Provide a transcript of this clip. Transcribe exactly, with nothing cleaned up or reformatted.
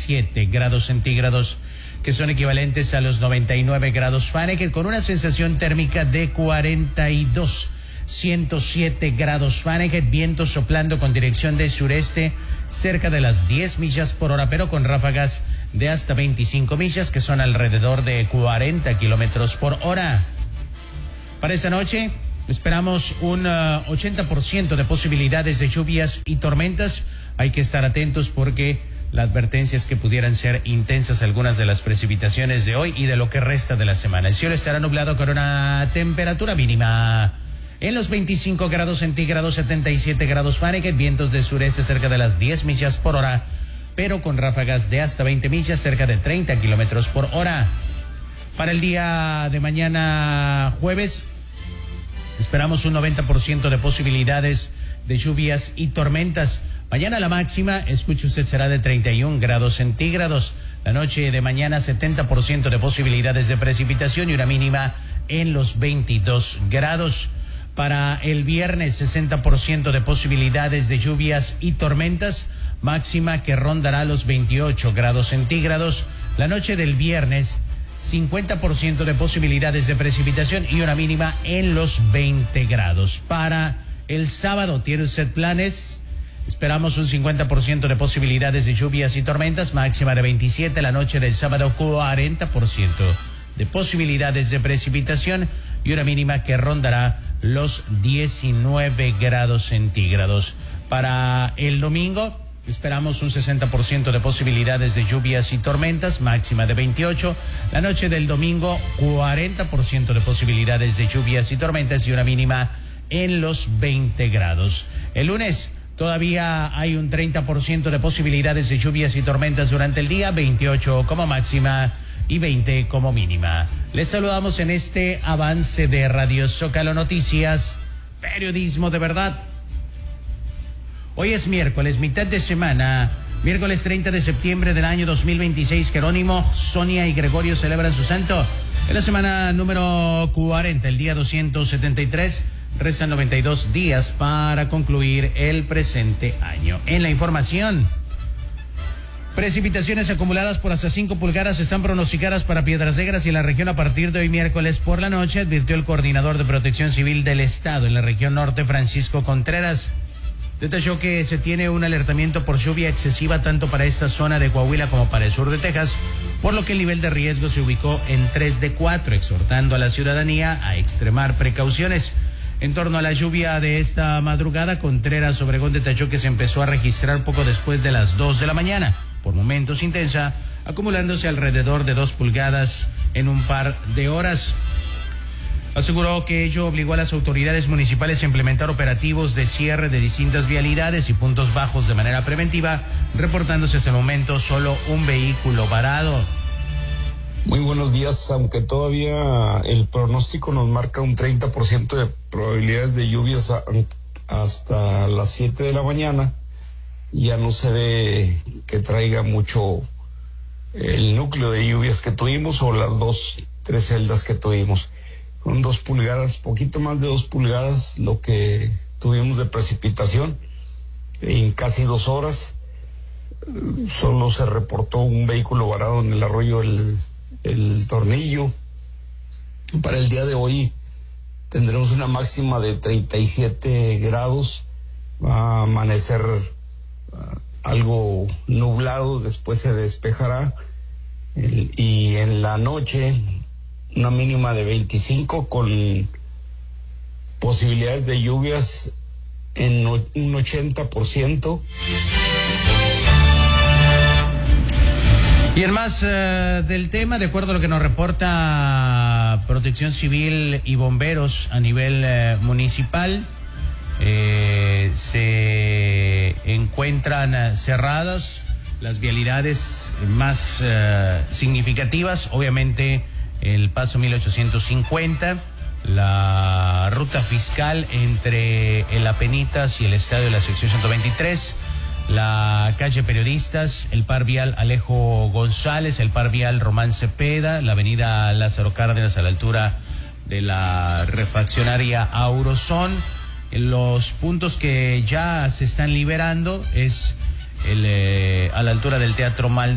siete grados centígrados, que son equivalentes a los noventa y nueve grados Fahrenheit, con una sensación térmica de cuarenta y dos, ciento siete grados Fahrenheit, viento soplando con dirección de sureste cerca de las diez millas por hora, pero con ráfagas de hasta veinticinco millas, que son alrededor de cuarenta kilómetros por hora. Para esta noche esperamos un uh, ochenta por ciento de posibilidades de lluvias y tormentas. Hay que estar atentos porque la advertencia es que pudieran ser intensas algunas de las precipitaciones de hoy y de lo que resta de la semana. El cielo estará nublado con una temperatura mínima en los veinticinco grados centígrados, setenta y siete grados Fahrenheit, vientos de sureste cerca de las diez millas por hora, pero con ráfagas de hasta veinte millas, cerca de treinta kilómetros por hora. Para el día de mañana jueves, esperamos un noventa por ciento de posibilidades de lluvias y tormentas. Mañana la máxima, escuche usted, será de treinta y un grados centígrados. La noche de mañana, setenta por ciento de posibilidades de precipitación y una mínima en los veintidós grados. Para el viernes, sesenta por ciento de posibilidades de lluvias y tormentas, máxima que rondará los veintiocho grados centígrados. La noche del viernes, cincuenta por ciento de posibilidades de precipitación y una mínima en los veinte grados. Para el sábado, ¿tiene usted planes? Esperamos un cincuenta por ciento de posibilidades de lluvias y tormentas, máxima de veintisiete. La noche del sábado, cuarenta por ciento de posibilidades de precipitación y una mínima que rondará los diecinueve grados centígrados. Para el domingo, esperamos un sesenta por ciento de posibilidades de lluvias y tormentas, máxima de veintiocho. La noche del domingo, cuarenta por ciento de posibilidades de lluvias y tormentas y una mínima en los veinte grados. El lunes, todavía hay un treinta por ciento de posibilidades de lluvias y tormentas durante el día, veintiocho como máxima y veinte como mínima. Les saludamos en este avance de Radio Zócalo Noticias, periodismo de verdad. Hoy es miércoles, mitad de semana, miércoles treinta de septiembre del año dos mil veintiséis. Jerónimo, Sonia y Gregorio celebran su santo. En la semana número cuarenta, el día doscientos setenta y tres, restan noventa y dos días para concluir el presente año. En la información, precipitaciones acumuladas por hasta cinco pulgadas están pronosticadas para Piedras Negras y la región a partir de hoy miércoles por la noche, advirtió el coordinador de Protección Civil del Estado en la región norte, Francisco Contreras. Detalló que se tiene un alertamiento por lluvia excesiva tanto para esta zona de Coahuila como para el sur de Texas, por lo que el nivel de riesgo se ubicó en tres de cuatro, exhortando a la ciudadanía a extremar precauciones. En torno a la lluvia de esta madrugada, Contreras Obregón detalló que se empezó a registrar poco después de las dos de la mañana, por momentos intensa, acumulándose alrededor de dos pulgadas en un par de horas. Aseguró que ello obligó a las autoridades municipales a implementar operativos de cierre de distintas vialidades y puntos bajos de manera preventiva, reportándose hasta el momento solo un vehículo varado. Muy buenos días, aunque todavía el pronóstico nos marca un treinta por ciento de probabilidades de lluvias a, hasta las siete de la mañana, ya no se ve que traiga mucho el núcleo de lluvias que tuvimos o las dos, tres celdas que tuvimos. Con dos pulgadas, poquito más de dos pulgadas, lo que tuvimos de precipitación en casi dos horas. Solo se reportó un vehículo varado en el arroyo El, el Tornillo. Para el día de hoy tendremos una máxima de treinta y siete grados, va a amanecer uh, algo nublado, después se despejará, el, y en la noche una mínima de veinticinco con posibilidades de lluvias en un ochenta por ciento. Y en más uh, del tema, de acuerdo a lo que nos reporta Protección Civil y Bomberos a nivel uh, municipal, eh, se encuentran uh, cerradas las vialidades más uh, significativas, obviamente el paso mil ochocientos cincuenta, la ruta fiscal entre el Apenitas y el estadio de la sección ciento veintitrés, la calle Periodistas, el par vial Alejo González, el par vial Román Cepeda, la avenida Lázaro Cárdenas a la altura de la refaccionaria Aurozón. Los puntos que ya se están liberando es el, eh, a la altura del Teatro Mal